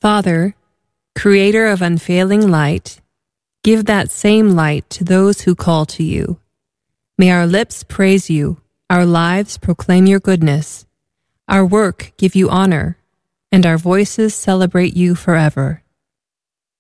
Father, creator of unfailing light, give that same light to those who call to you. May our lips praise you, our lives proclaim your goodness, our work give you honor, and our voices celebrate you forever.